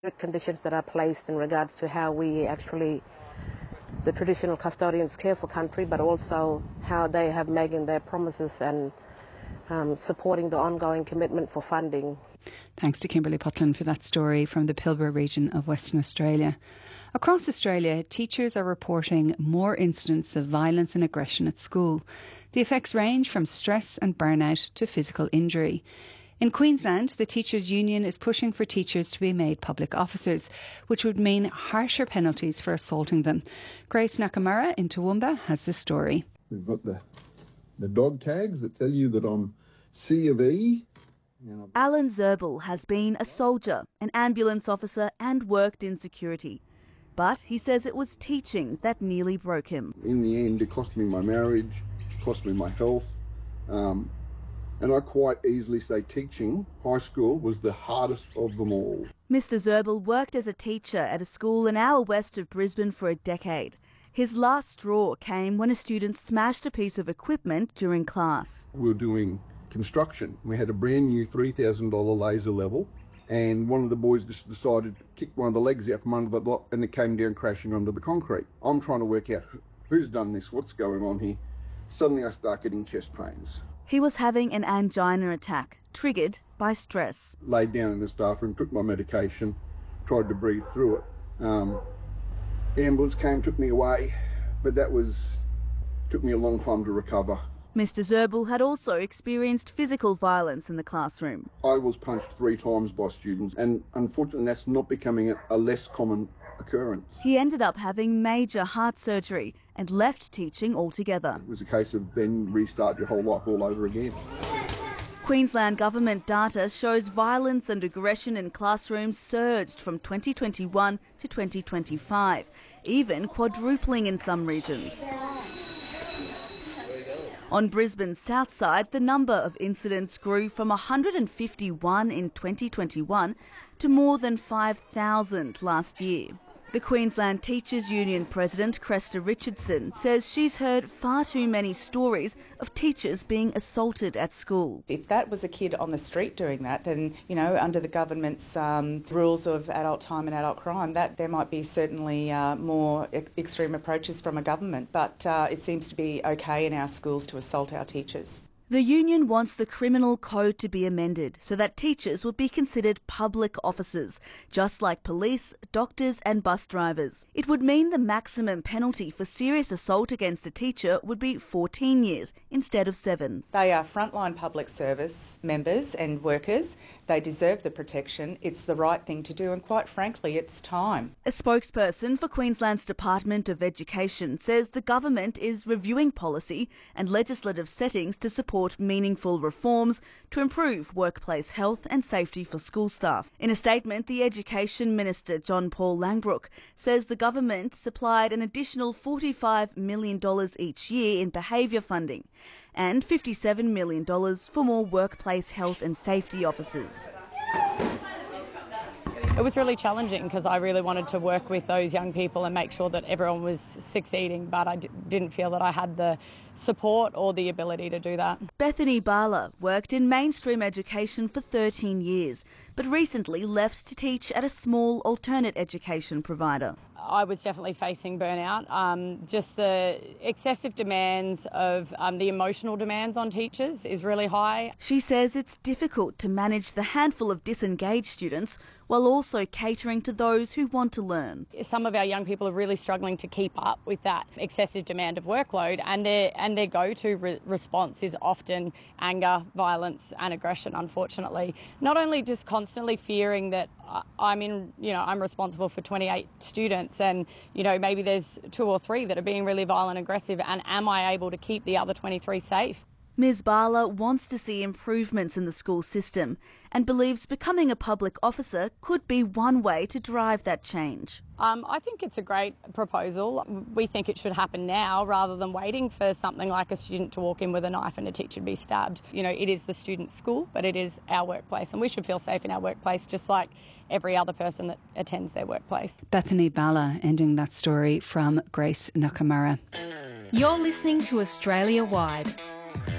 conditions that are placed in regards to how we actually, the traditional custodians, care for country, but also how they have making their promises and supporting the ongoing commitment for funding. Thanks to Kimberly Putland for that story from the Pilbara region of Western Australia. Across Australia, teachers are reporting more incidents of violence and aggression at school. The effects range from stress and burnout to physical injury. In Queensland, the Teachers' Union is pushing for teachers to be made public officers, which would mean harsher penalties for assaulting them. Grace Nakamura in Toowoomba has the story. We've got the dog tags that tell you that I'm C of E. Alan Zerbel has been a soldier, an ambulance officer and worked in security. But he says it was teaching that nearly broke him. In the end, it cost me my marriage, cost me my health. And I quite easily say teaching, high school, was the hardest of them all. Mr Zerbel worked as a teacher at a school an hour west of Brisbane for a decade. His last straw came when a student smashed a piece of equipment during class. We were doing construction. We had a brand new $3,000 laser level, and one of the boys just decided to kick one of the legs out from under the block, and it came down crashing onto the concrete. I'm trying to work out who's done this, what's going on here. Suddenly I start getting chest pains. He was having an angina attack, triggered by stress. Laid down in the staff room, took my medication, tried to breathe through it. The ambulance came, took me away, but took me a long time to recover. Mr Zerbel had also experienced physical violence in the classroom. I was punched 3 times by students, and unfortunately that's not becoming a less common occurrence. He ended up having major heart surgery and left teaching altogether. It was a case of then restart your whole life all over again. Queensland government data shows violence and aggression in classrooms surged from 2021 to 2025, even quadrupling in some regions. On Brisbane's south side, the number of incidents grew from 151 in 2021 to more than 5,000 last year. The Queensland Teachers Union President, Cresta Richardson, says she's heard far too many stories of teachers being assaulted at school. If that was a kid on the street doing that, then, under the government's rules of adult time and adult crime, that there might be certainly more extreme approaches from a government. But it seems to be okay in our schools to assault our teachers. The union wants the criminal code to be amended so that teachers would be considered public officers, just like police, doctors and bus drivers. It would mean the maximum penalty for serious assault against a teacher would be 14 years instead of 7. They are frontline public service members and workers. They deserve the protection. It's the right thing to do, and quite frankly, it's time. A spokesperson for Queensland's Department of Education says the government is reviewing policy and legislative settings to support meaningful reforms to improve workplace health and safety for school staff. In a statement, the Education Minister, John Paul Langbroek, says the government supplied an additional $45 million each year in behaviour funding and $57 million for more workplace health and safety officers. It was really challenging because I really wanted to work with those young people and make sure that everyone was succeeding, but I didn't feel that I had the support or the ability to do that. Bethany Bala worked in mainstream education for 13 years, but recently left to teach at a small alternate education provider. I was definitely facing burnout, just the excessive demands of the emotional demands on teachers is really high. She says it's difficult to manage the handful of disengaged students while also catering to those who want to learn. Some of our young people are really struggling to keep up with that excessive demand of workload, and their go-to response is often anger, violence and aggression, unfortunately. Not only just constantly fearing that I'm responsible for 28 students and, maybe there's 2 or 3 that are being really violent and aggressive, and am I able to keep the other 23 safe? Ms Bala wants to see improvements in the school system and believes becoming a public officer could be one way to drive that change. I think it's a great proposal. We think it should happen now rather than waiting for something like a student to walk in with a knife and a teacher to be stabbed. It is the student's school, but it is our workplace, and we should feel safe in our workplace just like every other person that attends their workplace. Bethany Bala ending that story from Grace Nakamura. You're listening to Australia Wide.